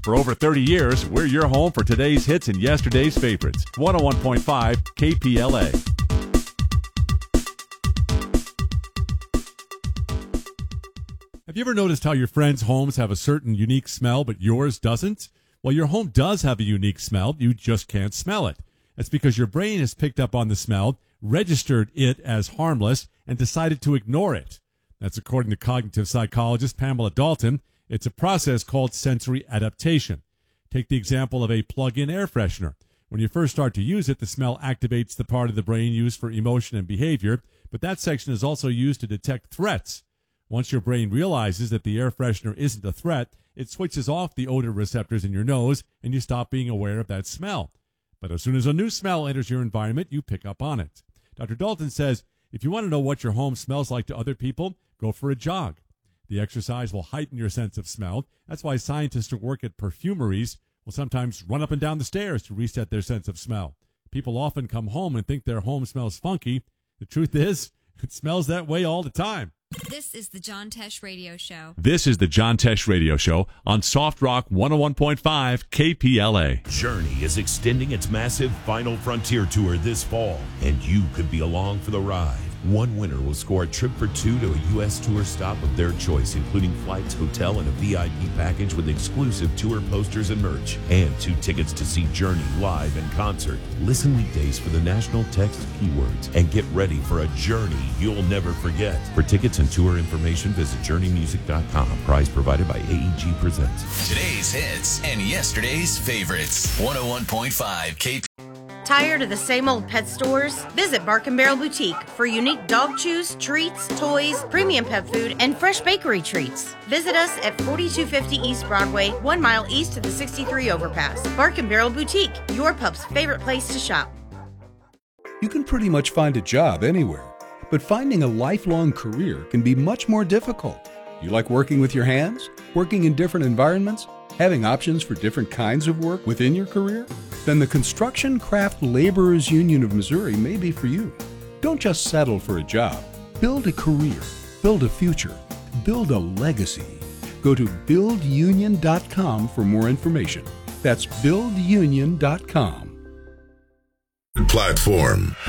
For over 30 years, we're your home for today's hits and yesterday's favorites. 101.5 KPLA. Have you ever noticed how your friends' homes have a certain unique smell, but yours doesn't? Well, your home does have a unique smell. You just can't smell it. That's because your brain has picked up on the smell, registered it as harmless, and decided to ignore it. That's according to cognitive psychologist Pamela Dalton. It's a process called sensory adaptation. Take the example of a plug-in air freshener. When you first start to use it, the smell activates the part of the brain used for emotion and behavior, but that section is also used to detect threats. Once your brain realizes that the air freshener isn't a threat, it switches off the odor receptors in your nose, and you stop being aware of that smell. But as soon as a new smell enters your environment, you pick up on it. Dr. Dalton says, if you want to know what your home smells like to other people, go for a jog. The exercise will heighten your sense of smell. That's why scientists who work at perfumeries will sometimes run up and down the stairs to reset their sense of smell. People often come home and think their home smells funky. The truth is, it smells that way all the time. This is the John Tesh Radio Show. This is the John Tesh Radio Show on Soft Rock 101.5 KPLA. Journey is extending its massive Final Frontier Tour this fall, and you could be along for the ride. One winner will score a trip for two to a U.S. tour stop of their choice, including flights, hotel, and a VIP package with exclusive tour posters and merch, and 2 tickets to see Journey live in concert. Listen weekdays for the national text keywords and get ready for a journey you'll never forget. For tickets and tour information, visit journeymusic.com. Prize provided by AEG Presents. Today's hits and yesterday's favorites. 101.5 KP. Tired of the same old pet stores? Visit Bark & Barrel Boutique for unique dog chews, treats, toys, premium pet food, and fresh bakery treats. Visit us at 4250 East Broadway, 1 mile east of the 63 overpass. Bark & Barrel Boutique, your pup's favorite place to shop. You can pretty much find a job anywhere, but finding a lifelong career can be much more difficult. You like working with your hands? Working in different environments? Having options for different kinds of work within your career? Then the Construction Craft Laborers Union of Missouri may be for you. Don't just settle for a job. Build a career. Build a future. Build a legacy. Go to buildunion.com for more information. That's buildunion.com. Platform.